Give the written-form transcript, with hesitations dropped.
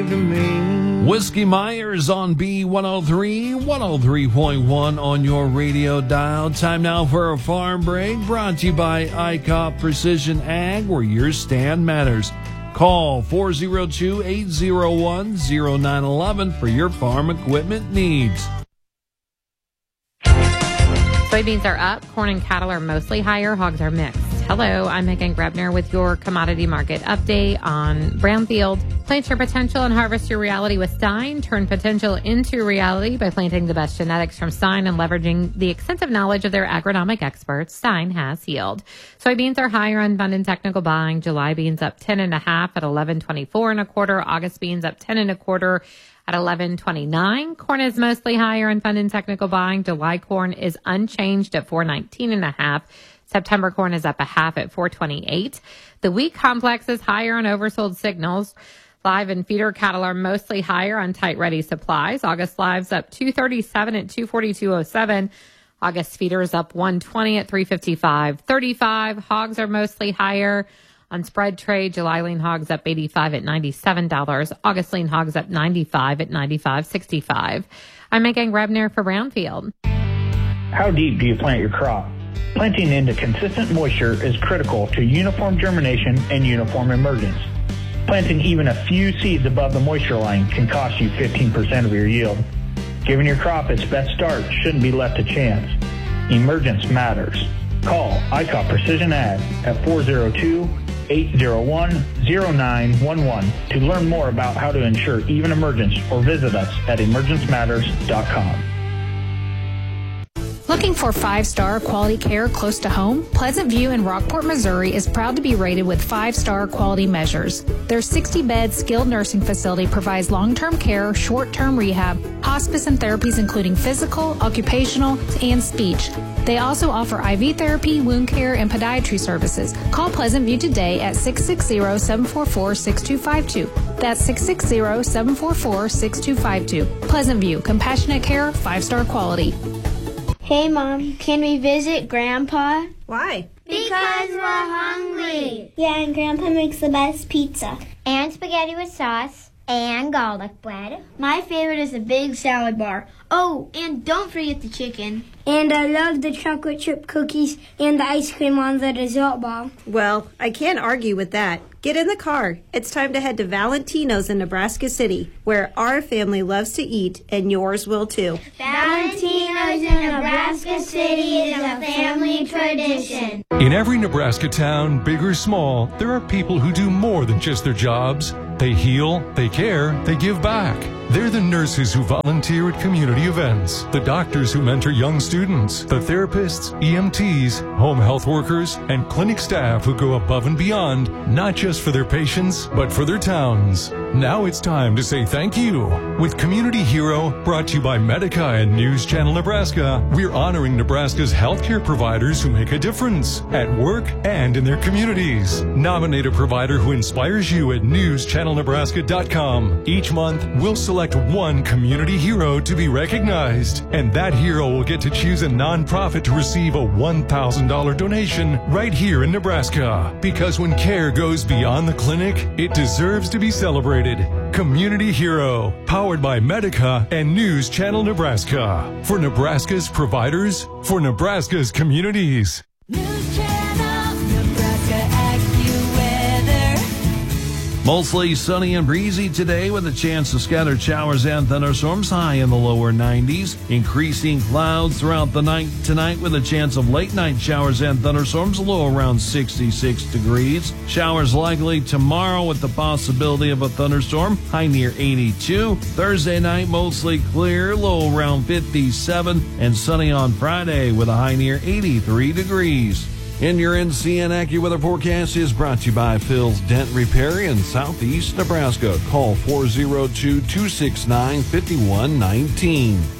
to me. Whiskey Myers on B103, 103.1 on your radio dial. Time now for a farm break, brought to you by ICOP Precision Ag, where your stand matters. Call 402-801-0911 for your farm equipment needs. Soybeans are up. Corn and cattle are mostly higher. Hogs are mixed. Hello, I'm Megan Grebner with your commodity market update on Brownfield. Plant your potential and harvest your reality with Stein. Turn potential into reality by planting the best genetics from Stein and leveraging the extensive knowledge of their agronomic experts. Stein has yield. Soybeans are higher on fund and technical buying. July beans up 10.5 at 11.24 1/4. August beans up 10 1/4 at 11.29. Corn is mostly higher on fund and technical buying. July corn is unchanged at 4.19.5. September corn is up 0.5 at 4.28. The wheat complex is higher on oversold signals. Live and feeder cattle are mostly higher on tight ready supplies. August live's up 237 at 242.07. August feeder is up 120 at 355.35. Hogs are mostly higher on spread trade. July lean hogs up 85 at $97. August lean hogs up 95 at 95.65. I'm Megan Grebner for Brownfield. How deep do you plant your crop? Planting into consistent moisture is critical to uniform germination and uniform emergence. Planting even a few seeds above the moisture line can cost you 15% of your yield. Giving your crop its best start shouldn't be left to chance. Emergence matters. Call ICOP Precision Ag at 402-801-0911 to learn more about how to ensure even emergence, or visit us at emergencematters.com. Looking for 5-star quality care close to home? Pleasant View in Rockport, Missouri is proud to be rated with 5-star quality measures. Their 60-bed skilled nursing facility provides long-term care, short-term rehab, hospice and therapies including physical, occupational, and speech. They also offer IV therapy, wound care, and podiatry services. Call Pleasant View today at 660-744-6252. That's 660-744-6252. Pleasant View, compassionate care, 5-star quality. Hey, Mom, can we visit Grandpa? Why? Because we're hungry. Yeah, and Grandpa makes the best pizza. And spaghetti with sauce. And garlic bread. My favorite is a big salad bar. Oh, and don't forget the chicken. And I love the chocolate chip cookies and the ice cream on the dessert ball. Well, I can't argue with that. Get in the car. It's time to head to Valentino's in Nebraska City, where our family loves to eat, and yours will too. Valentino's in Nebraska City is a family tradition. In every Nebraska town, big or small, there are people who do more than just their jobs. They heal, they care, they give back. They're the nurses who volunteer at community events, the doctors who mentor young students, the therapists, EMTs, home health workers, and clinic staff who go above and beyond, not just for their patients, but for their towns. Now it's time to say thank you. With Community Hero, brought to you by Medica and News Channel Nebraska, we're honoring Nebraska's healthcare providers who make a difference at work and in their communities. Nominate a provider who inspires you at newschannelnebraska.com. Each month, we'll select one community hero to be recognized, and that hero will get to choose a nonprofit to receive a $1,000 donation right here in Nebraska. Because when care goes beyond the clinic, it deserves to be celebrated. Community Hero, powered by Medica and News Channel Nebraska. For Nebraska's providers, for Nebraska's communities. News Channel Nebraska AccuWeather. Mostly sunny and breezy today with a chance of scattered showers and thunderstorms, high in the lower 90s. Increasing clouds throughout the night tonight with a chance of late night showers and thunderstorms, low around 66 degrees. Showers likely tomorrow with the possibility of a thunderstorm, high near 82. Thursday night mostly clear, low around 57, and sunny on Friday with a high near 83 degrees. And your NCN AccuWeather forecast is brought to you by Phil's Dent Repair in Southeast Nebraska. Call 402-269-5119.